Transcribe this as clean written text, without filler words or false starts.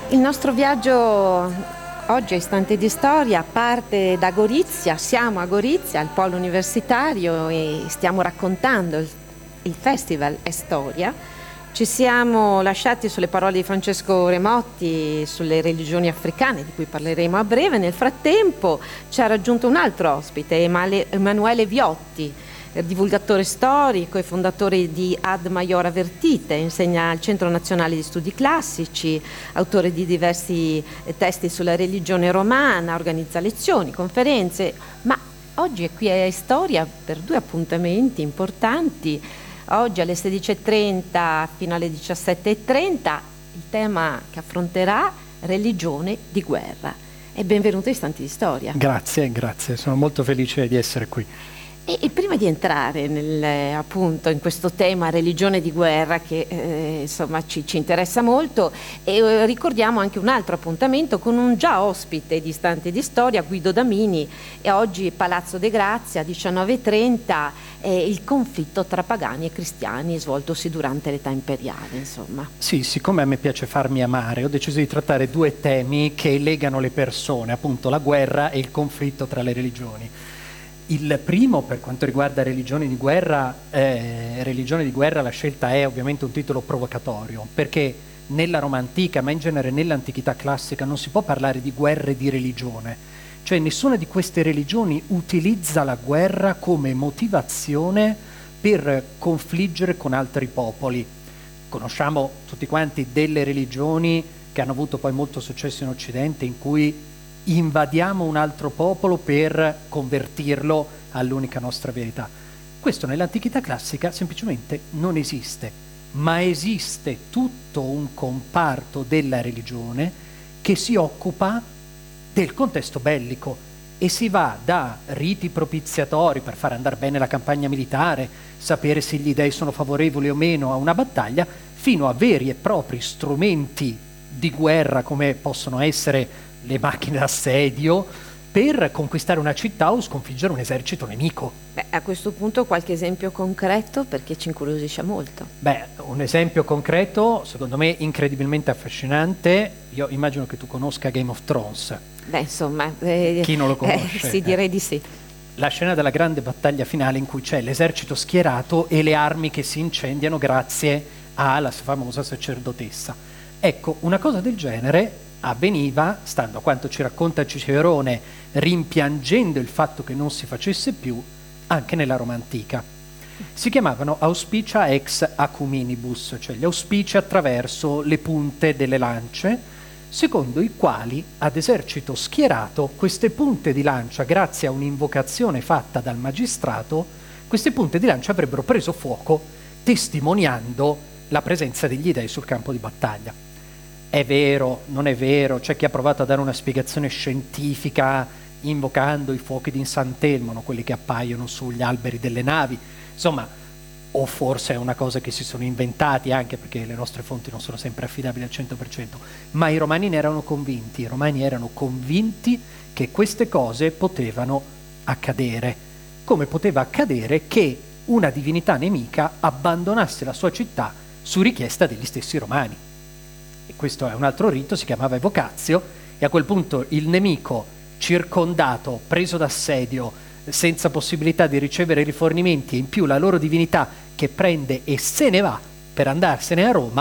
Il nostro viaggio oggi a Istanti di Storia parte da Gorizia, siamo a Gorizia, al polo universitario, e stiamo raccontando il Festival è Storia. Ci siamo lasciati sulle parole di Francesco Remotti sulle religioni africane, di cui parleremo a breve. Nel frattempo ci ha raggiunto un altro ospite, Emanuele Viotti, divulgatore storico e fondatore di Ad Maiora Vertite, insegna al Centro Nazionale di Studi Classici, autore di diversi testi sulla religione romana, organizza lezioni, conferenze, ma oggi è qui a Storia per due appuntamenti importanti. Oggi alle 16:30 fino alle 17:30 il tema che affronterà: religione di guerra. E benvenuto a Istanti di Storia. Grazie, sono molto felice di essere qui. E prima di entrare appunto in questo tema religione di guerra che insomma ci interessa molto, ricordiamo anche un altro appuntamento con un già ospite di Istanti di Storia, Guido Damini, e oggi Palazzo De Grazia, 19:30, il conflitto tra pagani e cristiani svoltosi durante l'età imperiale, insomma. Sì, siccome a me piace farmi amare, ho deciso di trattare due temi che legano le persone, appunto la guerra e il conflitto tra le religioni. Il primo, per quanto riguarda religioni di guerra, la scelta è ovviamente un titolo provocatorio, perché nella Roma antica, ma in genere nell'antichità classica, non si può parlare di guerre di religione. Cioè nessuna di queste religioni utilizza la guerra come motivazione per confliggere con altri popoli. Conosciamo tutti quanti delle religioni che hanno avuto poi molto successo in Occidente, in cui invadiamo un altro popolo per convertirlo all'unica nostra verità. Questo nell'antichità classica semplicemente non esiste, ma esiste tutto un comparto della religione che si occupa del contesto bellico e si va da riti propiziatori per far andare bene la campagna militare, sapere se gli dei sono favorevoli o meno a una battaglia, fino a veri e propri strumenti di guerra come possono essere le macchine d'assedio per conquistare una città o sconfiggere un esercito nemico. Beh, a questo punto qualche esempio concreto, perché ci incuriosisce molto. Beh, un esempio concreto, secondo me incredibilmente affascinante, io immagino che tu conosca Game of Thrones. Beh, insomma, chi non lo conosce? Sì, direi di sì. La scena della grande battaglia finale in cui c'è l'esercito schierato e le armi che si incendiano grazie alla famosa sacerdotessa. Ecco, una cosa del genere avveniva, stando a quanto ci racconta Cicerone, rimpiangendo il fatto che non si facesse più, anche nella Roma antica. Si chiamavano auspicia ex acuminibus, cioè gli auspici attraverso le punte delle lance, secondo i quali ad esercito schierato queste punte di lancia, grazie a un'invocazione fatta dal magistrato, queste punte di lancia avrebbero preso fuoco, testimoniando la presenza degli dei sul campo di battaglia. È vero, non è vero, c'è chi ha provato a dare una spiegazione scientifica invocando i fuochi di Sant'Elmo, quelli che appaiono sugli alberi delle navi, insomma, o forse è una cosa che si sono inventati anche perché le nostre fonti non sono sempre affidabili al 100%, ma i romani ne erano convinti che queste cose potevano accadere, come poteva accadere che una divinità nemica abbandonasse la sua città su richiesta degli stessi romani. E questo è un altro rito, si chiamava evocatio, e a quel punto il nemico, circondato, preso d'assedio, senza possibilità di ricevere rifornimenti, e in più la loro divinità che prende e se ne va per andarsene a Roma,